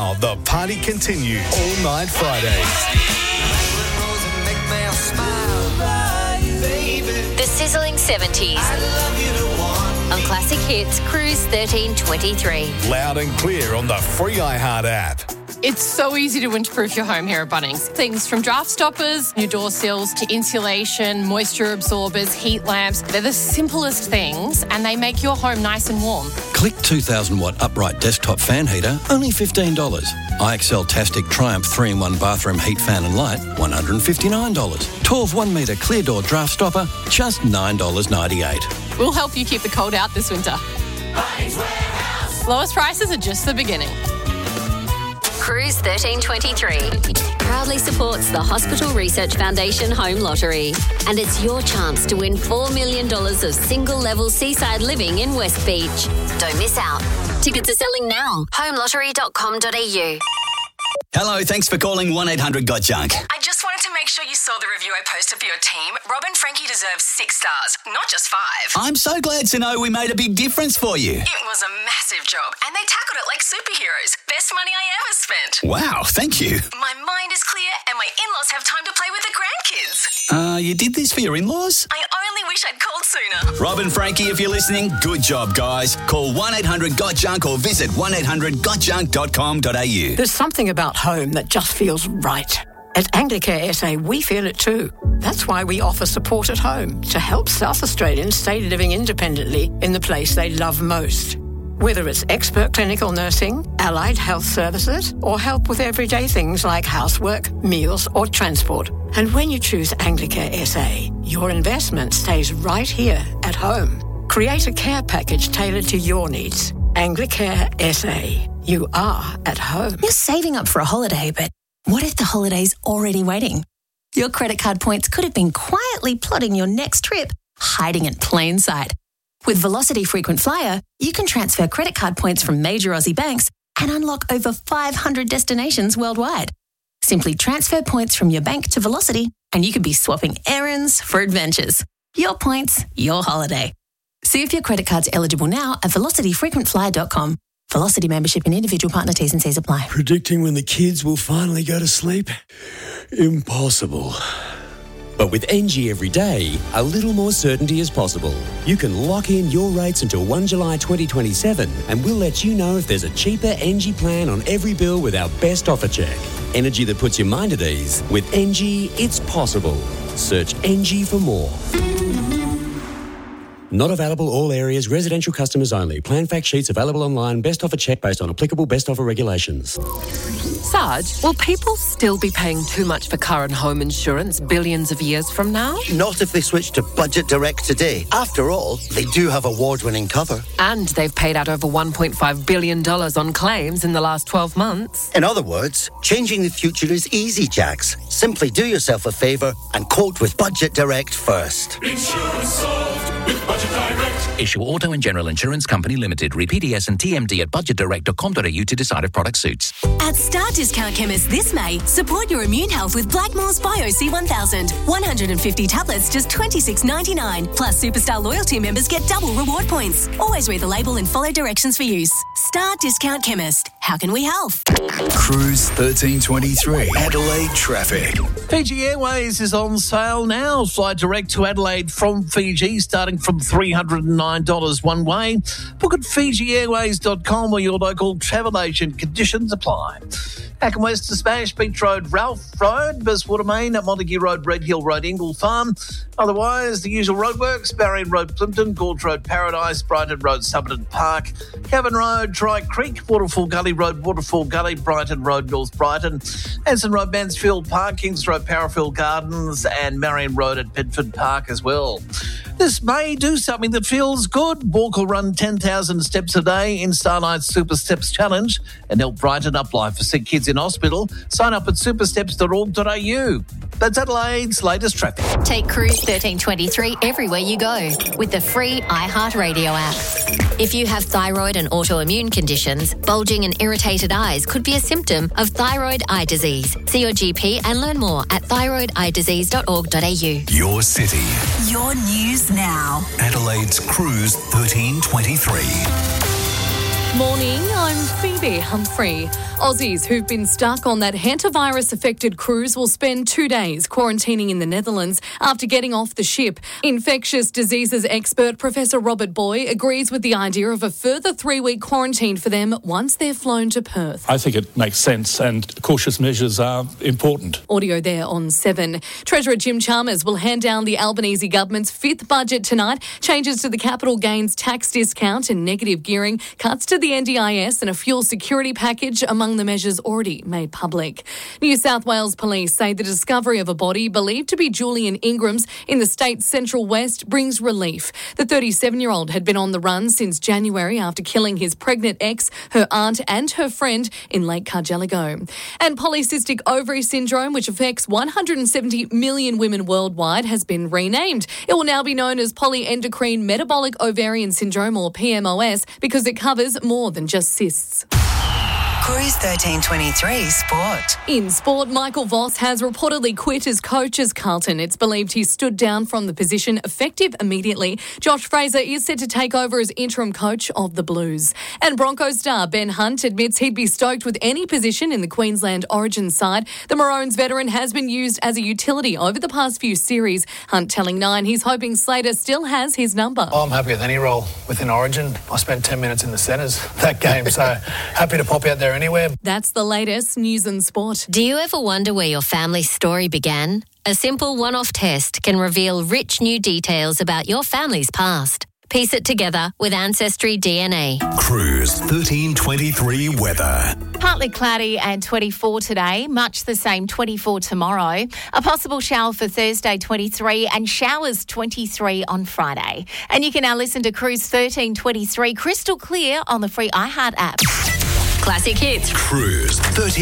Now the party continues all night Fridays. The sizzling 70s. On Classic Hits, Cruise 1323. Loud and clear on the free iHeart app. It's so easy to winterproof your home here at Bunnings. Things from draft stoppers, new door sills, to insulation, moisture absorbers, heat lamps. They're the simplest things and they make your home nice and warm. Click 2,000 watt upright desktop fan heater, only $15. IXL Tastic Triumph 3-in-1 bathroom heat fan and light, $159. 12 1 metre clear door draft stopper, just $9.98. We'll help you keep the cold out this winter. Bunnings Warehouse. Lowest prices are just the beginning. Cruise 1323 proudly supports the Hospital Research Foundation Home Lottery. And it's your chance to win $4 million of single-level seaside living in West Beach. Don't miss out. Tickets are selling now. homelottery.com.au. Hello, thanks for calling 1-800-GOT-JUNK. I just wanted to make sure you saw the review I posted for your team. Rob and Frankie deserve 6 stars, not just 5. I'm so glad to know we made a big difference for you. It was a massive job, and they tackled it like superheroes. Best money I ever spent. Wow, thank you. My mind is clear, and my in-laws have time to play with the grandkids. You did this for your in-laws? I only wish I'd called sooner. Rob and Frankie, if you're listening, good job, guys. Call 1-800-GOT-JUNK or visit 1-800-GOTJUNK.com.au. There's something about home that just feels right. At Anglicare SA, we feel it too. That's why we offer support at home to help South Australians stay living independently in the place they love most. Whether it's expert clinical nursing, allied health services, or help with everyday things like housework, meals, or transport. And when you choose Anglicare SA, your investment stays right here at home. Create a care package tailored to your needs. Anglicare SA. You are at home. You're saving up for a holiday, but what if the holiday's already waiting? Your credit card points could have been quietly plotting your next trip, hiding in plain sight. With Velocity Frequent Flyer, you can transfer credit card points from major Aussie banks and unlock over 500 destinations worldwide. Simply transfer points from your bank to Velocity and you could be swapping errands for adventures. Your points, your holiday. See if your credit card's eligible now at velocityfrequentflyer.com. Velocity membership and individual partner T's and C's apply. Predicting when the kids will finally go to sleep? Impossible. But with NG every day, a little more certainty is possible. You can lock in your rates until 1 July 2027 and we'll let you know if there's a cheaper NG plan on every bill with our best offer check. Energy that puts your mind at ease. With NG, it's possible. Search NG for more. Not available all areas, residential customers only. Plan fact sheets available online. Best offer check based on applicable best offer regulations. Sarge, will people still be paying too much for car and home insurance billions of years from now? Not if they switch to Budget Direct today. After all, they do have award-winning cover. And they've paid out over $1.5 billion on claims in the last 12 months. In other words, changing the future is easy, Jax. Simply do yourself a favour and quote with Budget Direct first. Insurance solved with Budget Direct. Issue Auto and General Insurance Company Limited. Read PDS and TMD at budgetdirect.com.au to decide if product suits. At Star Discount Chemist this May, support your immune health with Blackmore's Bio C1000. 150 tablets, just $26.99. Plus, Superstar loyalty members get double reward points. Always read the label and follow directions for use. Star Discount Chemist. How can we help? Cruise 1323. Adelaide traffic. Fiji Airways is on sale now. Fly direct to Adelaide from Fiji, starting from $309 one way. Book at FijiAirways.com or your local travel agent. Conditions apply. Back and west to Spanish Beach Road, Ralph Road, Biswater Main, at Montague Road, Red Hill Road, Ingle Farm. Otherwise, the usual roadworks, Barrion Road, Plimpton, Gorge Road, Paradise, Brighton Road, Somerton Park, Cavan Road, Dry Creek, Waterfall Gully Road, Waterfall Gully, Brighton Road, North Brighton, Anson Road, Mansfield Park, Kings Road, Parafield Gardens, and Marion Road at Bedford Park as well. This May, do something that feels good. Walk or run 10,000 steps a day in Starlight's Super Steps Challenge and help brighten up life for sick kids in hospital. Sign up at supersteps.org.au. That's Adelaide's latest traffic. Take Cruise 1323 everywhere you go with the free iHeartRadio app. If you have thyroid and autoimmune conditions, bulging and irritated eyes could be a symptom of thyroid eye disease. See your GP and learn more at thyroideyedisease.org.au. Your city. Your news now. Adelaide's Cruise 1323. Morning, I'm Phoebe Humphrey. Aussies who've been stuck on that hantavirus-affected cruise will spend 2 days quarantining in the Netherlands after getting off the ship. Infectious diseases expert Professor Robert Boy agrees with the idea of a further 3-week quarantine for them once they're flown to Perth. I think it makes sense and cautious measures are important. Audio there on 7. Treasurer Jim Chalmers will hand down the Albanese government's 5th budget tonight. Changes to the capital gains tax discount and negative gearing, cuts to the NDIS and a fuel security package among the measures already made public. New South Wales police say the discovery of a body believed to be Julian Ingram's in the state's central west brings relief. The 37-year-old had been on the run since January after killing his pregnant ex, her aunt and her friend in Lake Cargelligo. And polycystic ovary syndrome, which affects 170 million women worldwide, has been renamed. It will now be known as polyendocrine metabolic ovarian syndrome, or PMOS, because it covers more than just cysts. Cruise 1323 Sport. In sport, Michael Voss has reportedly quit as coach as Carlton. It's believed he stood down from the position effective immediately. Josh Fraser is set to take over as interim coach of the Blues. And Broncos star Ben Hunt admits he'd be stoked with any position in the Queensland Origin side. The Maroons veteran has been used as a utility over the past few series. Hunt telling Nine he's hoping Slater still has his number. I'm happy with any role within Origin. I spent 10 minutes in the centres that game, so happy to pop out there anywhere. That's the latest news and sport. Do you ever wonder where your family's story began? A simple one-off test can reveal rich new details about your family's past. Piece it together with Ancestry DNA. Cruise 1323 weather. Partly cloudy and 24 today, much the same 24 tomorrow. A possible shower for Thursday 23 and showers 23 on Friday. And you can now listen to Cruise 1323 crystal clear on the free iHeart app. Classic hits. Cruise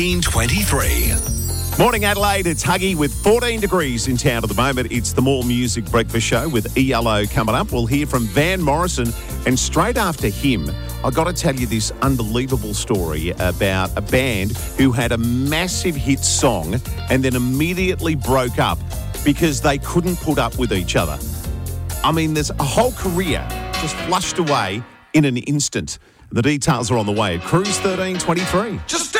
1323. Morning Adelaide, it's Huggy with 14 degrees in town at the moment. It's the More Music Breakfast Show with ELO coming up. We'll hear from Van Morrison, and straight after him, I've got to tell you this unbelievable story about a band who had a massive hit song and then immediately broke up because they couldn't put up with each other. I mean, there's a whole career just flushed away in an instant. The details are on the way. Cruise 1323. Just